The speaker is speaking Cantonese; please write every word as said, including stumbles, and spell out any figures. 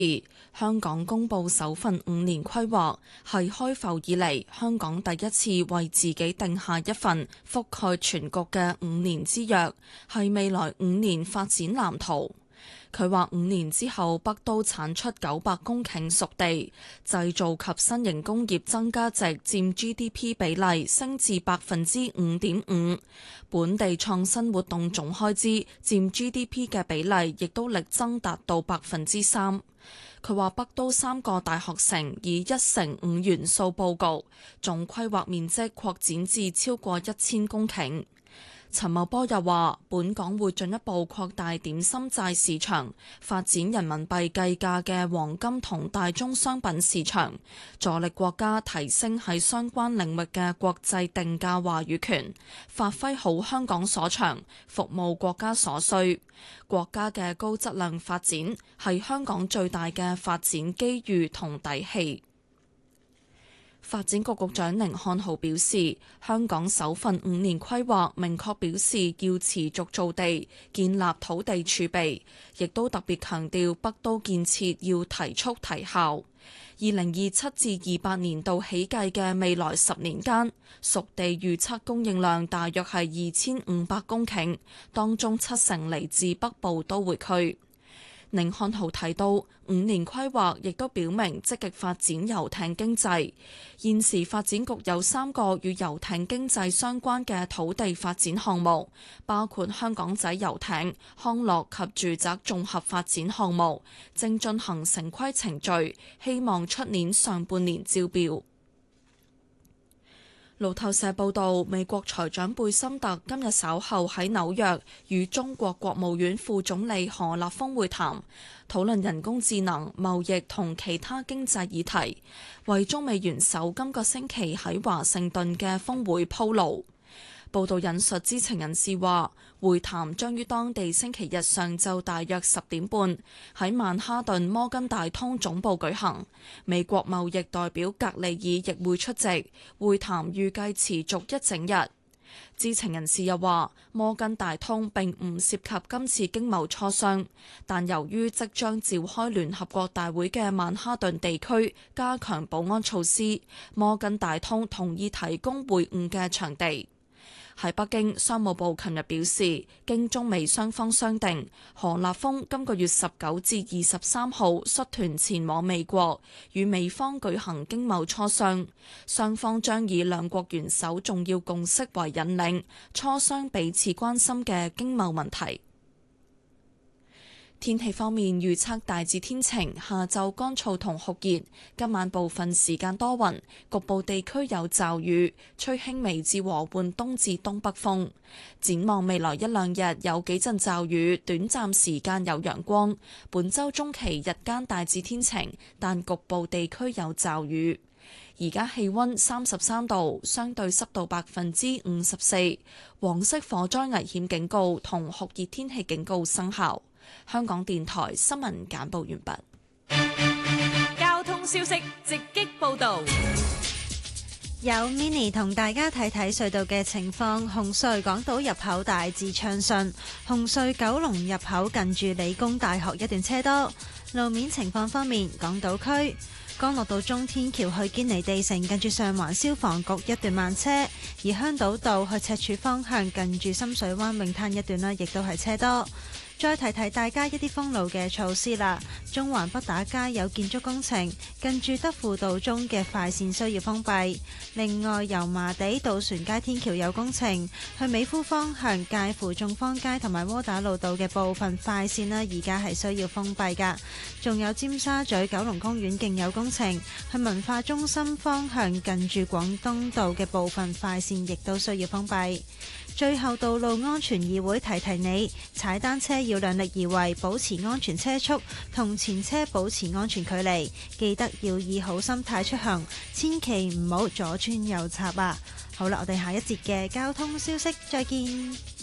香港公布首份五年規劃，係開埠以嚟香港第一次為自己定下一份覆蓋全局嘅五年之約，係未來五年發展藍圖。佢話五年之後，北都產出九百公頃熟地，製造及新型工業增加值佔 G D P 比例升至百分之五點五，本地創新活動總開支佔 G D P 嘅比例亦都力爭達到百分之三。佢話北都三個大學城以一乘五元素佈局，總規劃面積擴展至超過一千公頃。陳茂波又話，本港會進一步擴大點心債市場，發展人民幣計價嘅黃金同大宗商品市場，助力國家提升喺相關領域嘅國際定價話語權，發揮好香港所長，服務國家所需。國家嘅高質量發展係香港最大嘅發展機遇同底氣。發展局局長甯漢豪表示，香港首份五年規劃明確表示要持續造地，建立土地儲備，亦都特別強調北都建設要提速提效。二零二七至二八年度起計嘅未來十年間，熟地預測供應量大約係二千五百公頃，當中七成嚟自北部都會區。甯漢豪提到，五年規劃亦都表明積極發展遊艇經濟。現時發展局有三個與遊艇經濟相關嘅土地發展項目，包括香港仔遊艇、康樂及住宅綜合發展項目，正進行城規程序，希望出年上半年招標。路透社報道，美國財長貝森特今日稍後喺紐約與中國國務院副總理何立峰會談，討論人工智能、貿易同其他經濟議題，為中美元首今個星期喺華盛頓嘅峰會鋪路。報道引述知情人士話，會談將於當地星期日上晝大約十點半喺曼哈頓摩根大通總部舉行。美國貿易代表格里爾亦會出席。會談預計持續一整日。知情人士又話，摩根大通並唔涉及今次經貿磋商，但由於即將召開聯合國大會嘅曼哈頓地區加強保安措施，摩根大通同意提供會晤嘅場地。喺北京，商務部琴日表示，經中美雙方商定，何立峰今個月十九至二十三號率團前往美國，與美方舉行經貿磋商。雙方將以兩國元首重要共識為引領，磋商彼此關心嘅經貿問題。天氣方面預測大致天晴，下晝乾燥同酷熱，今晚部分時間多雲，局部地區有驟雨，吹輕微至和緩東至東北風。展望未來一兩日有幾陣驟雨，短暫時間有陽光。本週中期日間大致天晴，但局部地區有驟雨。而家氣溫三十三度，相對濕度百分之五十四，黃色火災危險警告同酷熱天氣警告生效。香港電台新聞簡報完畢。 交通消息直擊報道， 有 Mini 同大家睇睇隧道嘅情況。紅隧港島入口大致暢順，紅隧九龍入口近住理工大學一段車多。路面情況方面，港島區干諾道中天橋去堅尼地城近住上環消防局一段慢車，而香島道去赤柱方向近住深水灣泳灘一段呢，亦都係車多。再提提大家一啲封路嘅措施啦。中環北打街有建築工程，近住德輔道中嘅快線需要封閉。另外，油麻地渡船街天橋有工程，去美孚方向介乎眾坊街同埋窩打老道嘅部分快線呢，而家係需要封閉噶。仲有尖沙咀九龍公園徑有工程，去文化中心方向近住廣東道嘅部分快線亦都需要封閉。最後，道路安全議會提提你，踩單車要量力而為，保持安全車速，同前車保持安全距離。記得要以好心態出行，千祈唔好左穿右插啊！好啦，我哋下一節嘅交通消息再見。